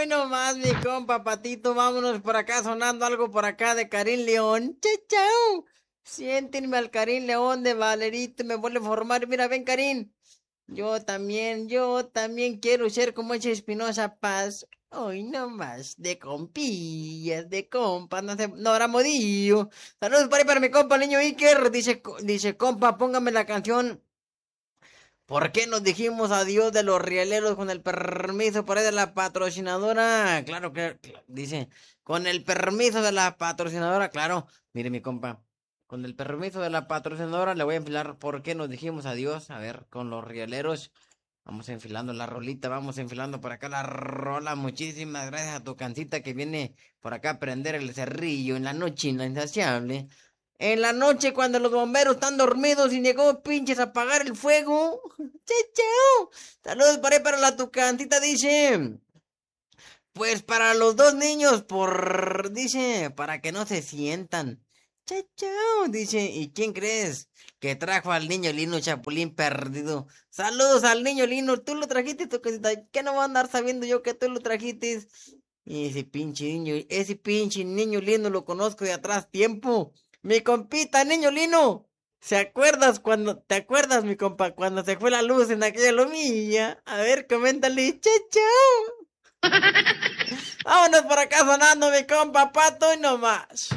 Hoy nomás, mi compa Patito, vámonos por acá sonando algo por acá de Karim León. Chao, chao. Siéntenme al Karim León de Valerito, me vuelve a formar. Mira, ven, Karim. Yo también quiero ser como ese Espinosa Paz. Hoy nomás, de compillas, de compa, no habrá modillo. Saludos para mi compa, el niño Iker. Dice, compa, póngame la canción. ¿Por qué nos dijimos adiós de los rieleros con el permiso por ahí de la patrocinadora? Claro que, dice, con el permiso de la patrocinadora, claro. Mire mi compa, con el permiso de la patrocinadora le voy a enfilar por qué nos dijimos adiós. A ver, con los rieleros. Vamos enfilando la rolita, vamos enfilando por acá la rola. Muchísimas gracias a tu cancita que viene por acá a prender el cerrillo en la noche insaciable. En la noche cuando los bomberos están dormidos y llegó pinches a apagar el fuego. Chao. Saludos para ahí para la tucantita, dice. Pues para los dos niños, dice, para que no se sientan. Chao, dice. ¿Y quién crees que trajo al niño Lino Chapulín perdido? Saludos al niño Lino. Tú lo trajiste, tucantita. ¿Qué no va a andar sabiendo yo que tú lo trajiste? Y ese pinche niño Lino lo conozco de atrás tiempo. Mi compita, niño Lino. ¿Te acuerdas, mi compa, cuando se fue la luz en aquella lomilla? A ver, coméntale, chao. Vámonos por acá sonando, mi compa, Pato y no más.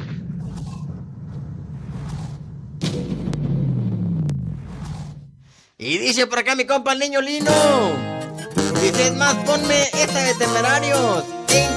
Y dice por acá mi compa, el niño Lino. Dice, es más, ponme esta de Temerarios.